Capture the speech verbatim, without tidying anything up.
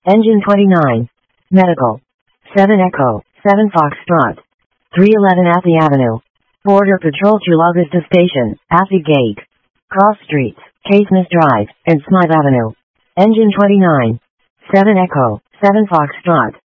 Engine twenty-nine. Medical. seven Echo, seven Foxtrot. three eleven Athey Avenue. Border Patrol Chula Vista Station, Athey Gate. Cross Streets, Caithness Drive, and Smythe Avenue. Engine twenty-nine. seven Echo, seven Foxtrot.